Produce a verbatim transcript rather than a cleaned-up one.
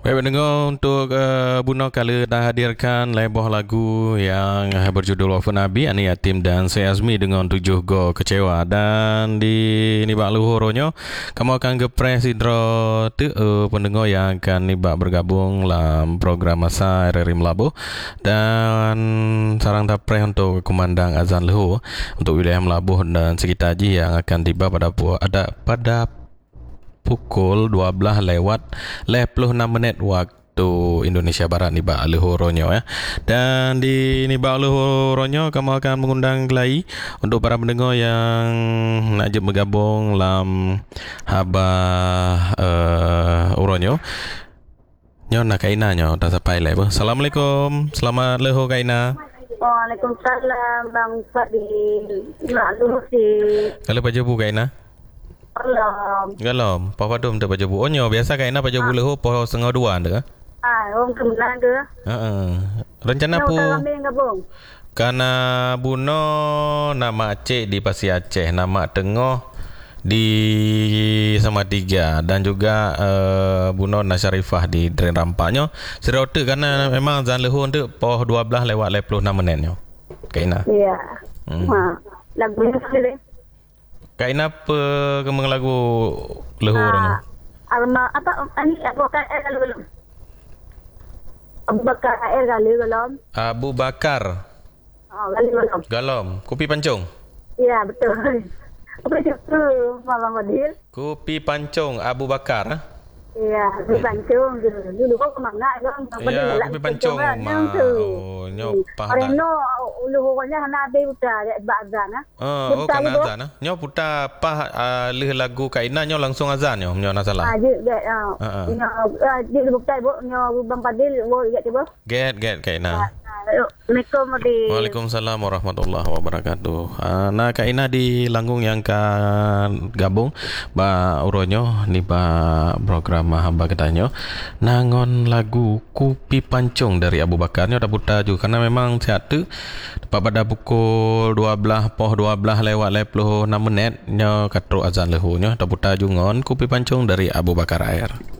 Baik pendengar, untuk uh, Buno kali dah hadirkan lebuh lagu yang berjudul Wafat Nabi, Ani Yatim dan Syed Azmi dengan tujuh go kecewa. Dan di nibak luhuronyo kamu akan gepres sidro tu uh, pendengar yang akan nibak bergabung dalam program masa R R I Melabuh. Dan sarang tapres untuk kumandang azan luhur untuk wilayah Melabuh dan sekitar ji yang akan tiba pada ada pada pukul dua belas lewat lima puluh enam minit waktu Indonesia Barat ni bak luhuronyo ya. Dan di ni bak luhuronyo kamu akan mengundang kelai untuk para pendengar yang nak je bergabung dalam haba uh, uronyo. Nyo nak kaina nyo dah sampai le. Assalamualaikum. Selamat luhur kaina. Waalaikumsalam Bang Fadi. Nak luhur si. Kalau pajabu kaina? Alam. Galam, pa padum tu baju bu. Onyo biasa kaina baju bu leho po setengah dua anda. Ah, orang kemudian ke? Heeh. Rencana pu karena Buno nama Aceh di Pasi Aceh, nama Tengah di Samatiga dan juga uh, Buno Nasyarifah di Dren Rampaknya. Serote karena memang zan leho tu po dua belas lewat lima puluh enam minitnya. Kaina. Iya. Hmm. Ha. Lagu ni sekali. Kaina apa kemeng lagu lehurannya? Alma apa ani Abu Bakar air kalau belum? Abu Bakar air kalau belum? Abu Bakar. Oh, kalau belum. Galom, kopi pancung. Iya, betul. Apa itu malam Adil? Kopi pancung Abu Bakar. Ha? Iya, kopi pancung dulu. Dulu kau kemana kan? Iya, kopi pancung mah. Oh, nyo pah dah. Reno luhurannya hana be putar dek azan ah. Oh, oh kana azan ah. Nyo putar pah uh, leh lagu kaina nyo langsung azan nyo, nyo nak salah. Ah, je dek ah. Nyo dia putar bo nyo Bang Fadil bo dekat tiba. Get get kaina. Assalamualaikum warahmatullahi. Waalaikumsalam warahmatullahi wabarakatuh. Uh, nah kaina di langgung yang kan gabung ba uronyo ni ba program hamba ketanyo nangon lagu Kopi Pancung dari Abu Bakar nyo dah putar juga karena memang siat tu tepat pada pukul dua belas poh dua belas lewat lima puluh enam minit nyo katro azan lehu nyo dah putar jungon Kopi Pancung dari Abu Bakar Air.